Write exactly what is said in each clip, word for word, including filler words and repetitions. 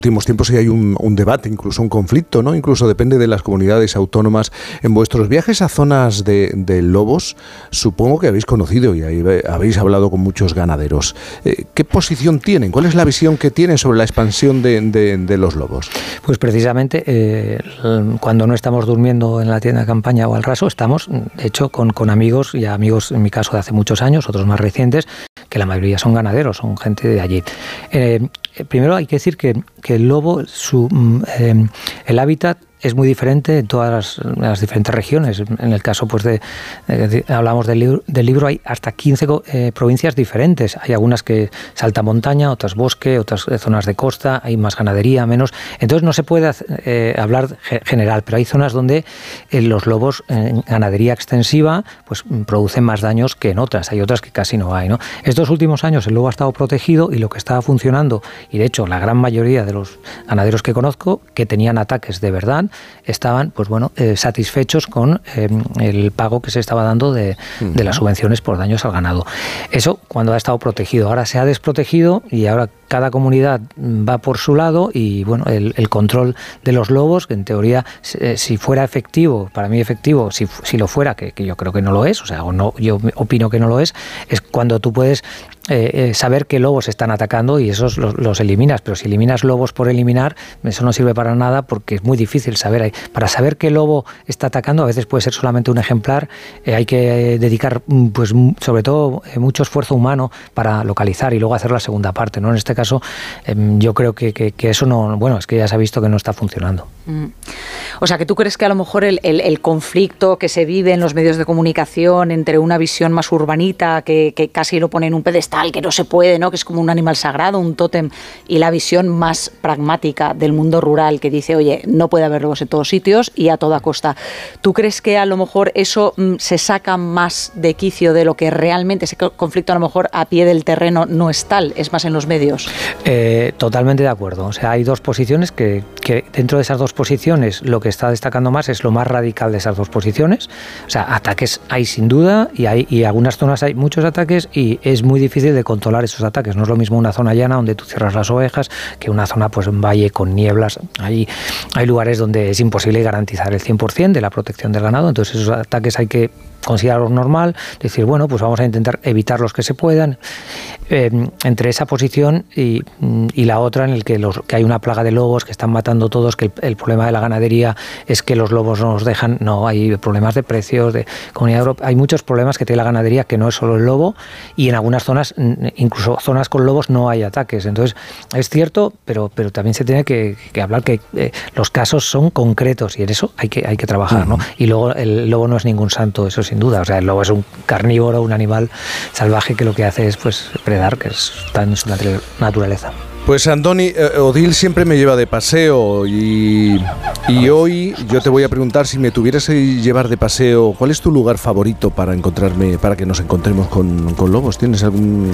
últimos tiempos sí hay un, un debate, incluso un conflicto, ¿no? Incluso depende de las comunidades autónomas. En vuestros viajes a zonas de, de lobos, supongo que habéis conocido y ahí habéis hablado con muchos ganaderos. Eh, ¿Qué posición tienen? ¿Cuál es la visión que tienen sobre la expansión de, de, de los lobos? Pues precisamente eh, cuando no estamos durmiendo en la tienda de campaña o al raso, estamos, de hecho, con, con amigos, y amigos en mi caso de hace muchos años, otros más recientes, que la mayoría son ganaderos, son gente de allí. Eh, primero hay que decir que, que el lobo, su, eh, el hábitat es muy diferente en todas las, las diferentes regiones. En el caso, pues de, de hablamos del libro, del libro, hay hasta quince eh, provincias diferentes. Hay algunas que es alta montaña, otras bosque, otras zonas de costa, hay más ganadería, menos. Entonces no se puede eh, hablar general, pero hay zonas donde eh, los lobos en ganadería extensiva pues producen más daños que en otras. Hay otras que casi no hay, ¿no? Estos últimos años el lobo ha estado protegido y lo que estaba funcionando, y de hecho la gran mayoría de los ganaderos que conozco que tenían ataques de verdad, estaban pues bueno eh, satisfechos con eh, el pago que se estaba dando de, de las subvenciones por daños al ganado. Eso cuando ha estado protegido. Ahora se ha desprotegido y ahora cada comunidad va por su lado y bueno, el, el control de los lobos, que en teoría eh, si fuera efectivo, para mí efectivo, si, si lo fuera, que, que yo creo que no lo es, o sea, o no, yo opino que no lo es, es cuando tú puedes Eh, eh, saber qué lobos están atacando y esos los, los eliminas, pero si eliminas lobos por eliminar, eso no sirve para nada porque es muy difícil saber. Para saber qué lobo está atacando, a veces puede ser solamente un ejemplar, eh, hay que dedicar pues sobre todo eh, mucho esfuerzo humano para localizar y luego hacer la segunda parte, ¿no? En este caso eh, yo creo que, que, que eso no, bueno, es que ya se ha visto que no está funcionando. Mm. O sea, que tú crees que a lo mejor el, el, el conflicto que se vive en los medios de comunicación entre una visión más urbanita, que, que casi lo pone en un pedestal, que no se puede, ¿no? Que es como un animal sagrado, un tótem, y la visión más pragmática del mundo rural que dice, oye, no puede haber lobos en todos sitios y a toda costa. ¿Tú crees que a lo mejor eso mm, se saca más de quicio de lo que realmente ese conflicto a lo mejor a pie del terreno no es tal, es más en los medios? Eh, totalmente de acuerdo. O sea, hay dos posiciones que, que dentro de esas dos posiciones lo que está destacando más es lo más radical de esas dos posiciones. O sea, ataques hay sin duda y hay y en algunas zonas hay muchos ataques y es muy difícil de controlar esos ataques. No es lo mismo una zona llana donde tú cierras las ovejas que una zona, pues un valle con nieblas. Hay, hay lugares donde es imposible garantizar el cien por ciento de la protección del ganado, entonces esos ataques hay que considerarlos normal, decir, bueno, pues vamos a intentar evitar los que se puedan. Eh, entre esa posición y, y la otra en el que, los, que hay una plaga de lobos que están matando todos, que el, el problema de la ganadería es que los lobos no nos dejan, no, hay problemas de precios, de Comunidad Europea, hay muchos problemas que tiene la ganadería que no es solo el lobo, y en algunas zonas, incluso zonas con lobos, no hay ataques. Entonces, es cierto, pero, pero también se tiene que, que hablar que eh, los casos son concretos y en eso hay que, hay que trabajar, ¿no? Y luego el lobo no es ningún santo, eso sin duda. O sea, el lobo es un carnívoro, un animal salvaje que lo que hace es pues predar, que está en su naturaleza. Pues Andoni, eh, Odil siempre me lleva de paseo y, y hoy yo te voy a preguntar, si me tuvieras que llevar de paseo, ¿cuál es tu lugar favorito para encontrarme, para que nos encontremos con, con lobos? ¿Tienes algún...?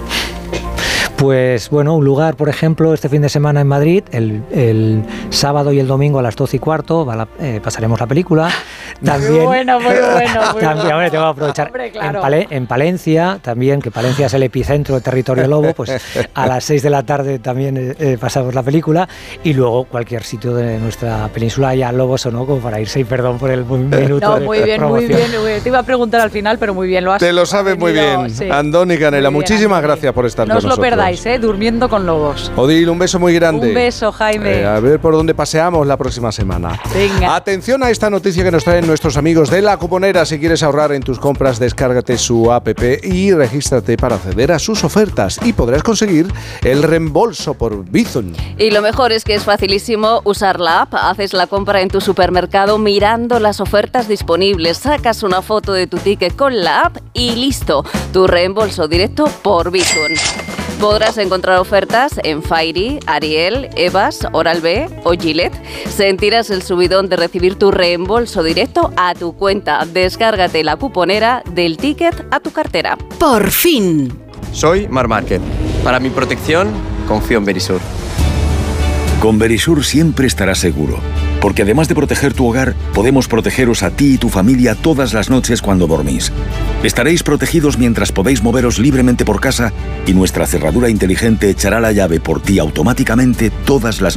Pues bueno, un lugar, por ejemplo, este fin de semana en Madrid, el, el sábado y el domingo a las doce y cuarto va la, eh, pasaremos la película. También, muy bueno, muy bueno. Muy también, bueno. Hombre, tengo que aprovechar. Hombre, claro. en, Pale, en Palencia, también, que Palencia es el epicentro del territorio lobo, pues a las seis de la tarde también eh, pasamos la película, y luego cualquier sitio de nuestra península haya lobos o no, como para irse, y perdón por el minuto no, de muy bien, promoción. muy bien. Te iba a preguntar al final, pero muy bien lo has. Te lo sabes muy bien, sí. Andoni Canela, muy bien, muchísimas Andoni. Gracias por estar no con nosotros. No os lo perdáis, ¿eh? Durmiendo con lobos. Odil, un beso muy grande. Un beso, Jaime. Eh, a ver por dónde paseamos la próxima semana. Venga. Atención a esta noticia que nos traen nuestros amigos de La Cuponera. Si quieres ahorrar en tus compras, descárgate su app y regístrate para acceder a sus ofertas y podrás conseguir el reembolso por Bizum. Y lo mejor es que es facilísimo usar la app. Haces la compra en tu supermercado mirando las ofertas disponibles, sacas una foto de tu ticket con la app y listo, tu reembolso directo por Bizum. Podrás encontrar ofertas en Fairy, Ariel, Evas, Oral-B o Gillette. Sentirás el subidón de recibir tu reembolso directo a tu cuenta. Descárgate La Cuponera, del ticket a tu cartera. ¡Por fin! Soy Mar Márquez. Para mi protección, confío en Verisur. Con Verisur siempre estarás seguro, porque además de proteger tu hogar, podemos protegeros a ti y tu familia todas las noches cuando dormís. Estaréis protegidos mientras podéis moveros libremente por casa y nuestra cerradura inteligente echará la llave por ti automáticamente todas las